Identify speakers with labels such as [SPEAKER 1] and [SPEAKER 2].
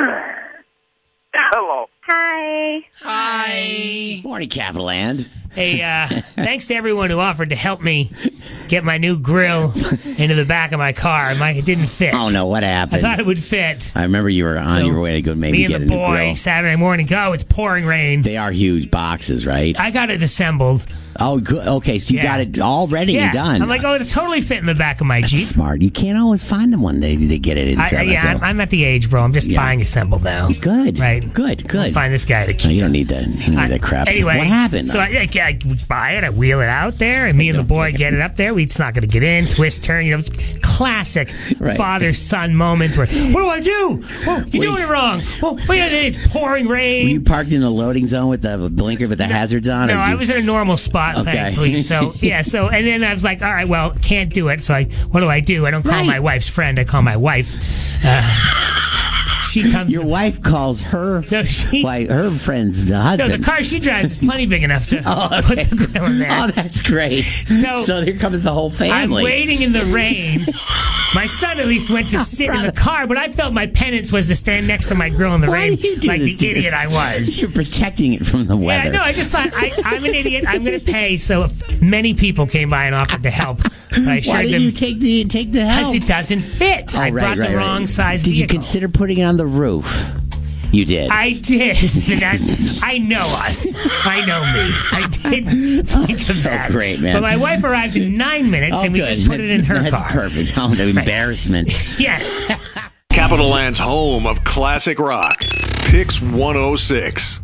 [SPEAKER 1] Hello.
[SPEAKER 2] Hi.
[SPEAKER 3] Hi.
[SPEAKER 4] Morning, Capital Land.
[SPEAKER 3] Hey, thanks to everyone who offered to help me get my new grill into the back of my car. It didn't fit.
[SPEAKER 4] Oh, no, what
[SPEAKER 3] I
[SPEAKER 4] happened?
[SPEAKER 3] thought it would fit.
[SPEAKER 4] I remember you were on your way to go maybe
[SPEAKER 3] me
[SPEAKER 4] get
[SPEAKER 3] and
[SPEAKER 4] a
[SPEAKER 3] the
[SPEAKER 4] new
[SPEAKER 3] boy,
[SPEAKER 4] grill.
[SPEAKER 3] Saturday morning, go, it's pouring rain.
[SPEAKER 4] They are huge boxes, right?
[SPEAKER 3] I got it assembled.
[SPEAKER 4] Oh, good. Okay, so you got it all ready and done.
[SPEAKER 3] I'm like, it'll totally fit in the back of my
[SPEAKER 4] That's
[SPEAKER 3] Jeep.
[SPEAKER 4] smart. You can't always find them when they get it in.
[SPEAKER 3] I'm at the age, bro. I'm just buying assembled now.
[SPEAKER 4] Good.
[SPEAKER 3] Right.
[SPEAKER 4] Good.
[SPEAKER 3] I'll find this guy to keep.
[SPEAKER 4] No, you don't need that crap.
[SPEAKER 3] Anyway,
[SPEAKER 4] what happened?
[SPEAKER 3] So I buy it, I wheel it out there, and me and the boy get it up there. It's not going to get in, twist, turn. It's classic father-son moments where, what do I do? Oh, you're doing it wrong. Oh, it's pouring rain.
[SPEAKER 4] Were you parked in the loading zone with the blinker with the hazards on?
[SPEAKER 3] No, I was in a normal spot, thankfully. So, and then I was like, all right, well, can't do it. So what do? I don't call my wife's friend. I call my wife. She comes.
[SPEAKER 4] Your wife calls her. No, her friend's husband.
[SPEAKER 3] No, the car she drives is plenty big enough to put the grill in there.
[SPEAKER 4] Oh, that's great. So here comes the whole family.
[SPEAKER 3] I'm waiting in the rain. My son at least went to sit in the car, but I felt my penance was to stand next to my grill in the rain like the idiot I was.
[SPEAKER 4] You're protecting it from the weather.
[SPEAKER 3] Yeah, no, I just thought, I'm an idiot. I'm going to pay. So many people came by and offered to help.
[SPEAKER 4] Why did you take the help?
[SPEAKER 3] Because it doesn't fit. I brought the wrong size vehicle.
[SPEAKER 4] Did you consider putting it on the roof? You did.
[SPEAKER 3] I did. I know us. I know me. I didn't think of that.
[SPEAKER 4] Great, man.
[SPEAKER 3] But my wife arrived in 9 minutes, and we just put it in her car.
[SPEAKER 4] Perfect. Oh, the embarrassment.
[SPEAKER 3] Yes.
[SPEAKER 5] Capital Land's home of classic rock. Pix 106.